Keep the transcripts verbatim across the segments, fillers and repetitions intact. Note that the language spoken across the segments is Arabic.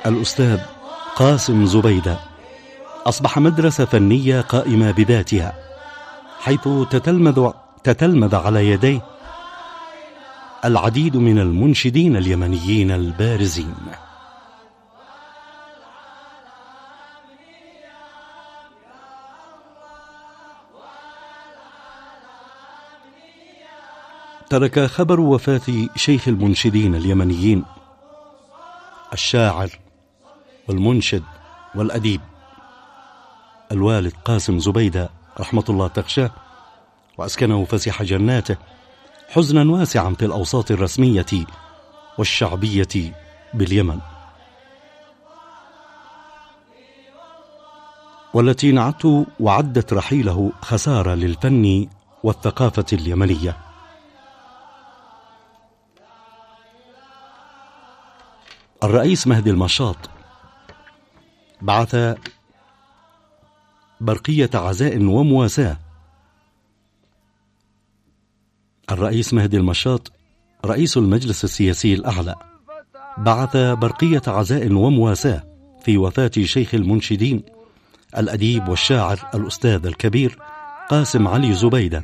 الأستاذ قاسم زبيدة أصبح مدرسة فنية قائمة بذاتها، حيث تتلمذ, تتلمذ على يديه العديد من المنشدين اليمنيين البارزين. ترك خبر وفاة شيخ المنشدين اليمنيين الشاعر والمنشد والأديب الوالد قاسم زبيدة رحمة الله تغشاه وأسكنه فسيح جناته حزنا واسعا في الأوساط الرسمية والشعبية باليمن، والتي نعت وعدت رحيله خسارة للفن والثقافة اليمنية. الرئيس مهدي المشاط بعث برقية عزاء ومواساة. الرئيس مهدي المشاط رئيس المجلس السياسي الأعلى بعث برقية عزاء ومواساة في وفاة شيخ المنشدين الأديب والشاعر الأستاذ الكبير قاسم علي زبيدة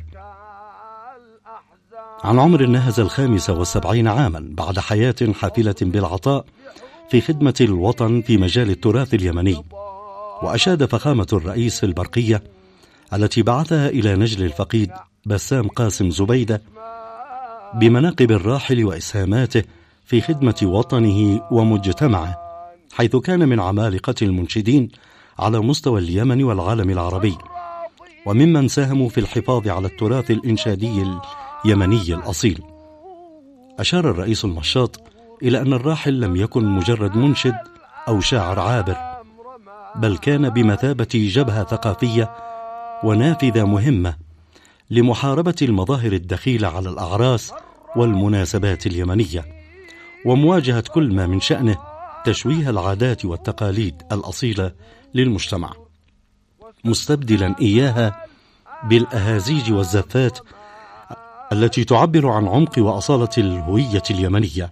عن عمر نهز الخامسة والسبعين عاما، بعد حياة حافلة بالعطاء في خدمة الوطن في مجال التراث اليمني. وأشاد فخامة الرئيس في البرقية التي بعثها إلى نجل الفقيد بسام قاسم زبيدة بمناقب الراحل وإسهاماته في خدمة وطنه ومجتمعه، حيث كان من عمالقة المنشدين على مستوى اليمن والعالم العربي، وممن ساهموا في الحفاظ على التراث الإنشادي اليمني الأصيل. أشار الرئيس المشاط إلى أن الراحل لم يكن مجرد منشد أو شاعر عابر، بل كان بمثابة جبهة ثقافية ونافذة مهمة لمحاربة المظاهر الدخيلة على الأعراس والمناسبات اليمنية، ومواجهة كل ما من شأنه تشويه العادات والتقاليد الأصيلة للمجتمع، مستبدلا إياها بالأهازيج والزفات التي تعبر عن عمق وأصالة الهوية اليمنية.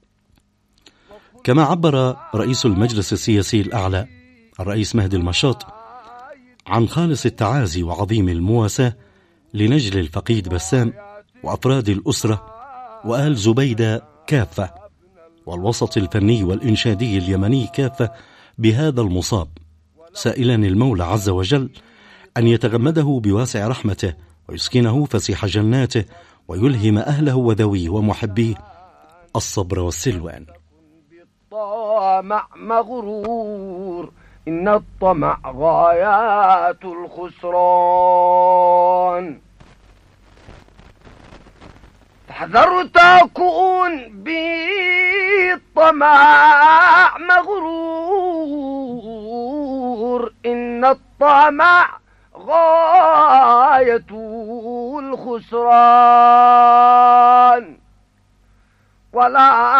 كما عبر رئيس المجلس السياسي الأعلى الرئيس مهدي المشاط عن خالص التعازي وعظيم المواساة لنجل الفقيد بسام وأفراد الأسرة وآل زبيدة كافة والوسط الفني والإنشادي اليمني كافة بهذا المصاب، سائلا المولى عز وجل أن يتغمده بواسع رحمته ويسكنه فسيح جناته ويلهم أهله وذويه ومحبيه الصبر والسلوان. الطمع مغرور، إن الطمع غايات الخسران. تحذر تكون بالطمع مغرور، إن الطمع غاية الخسران. ولا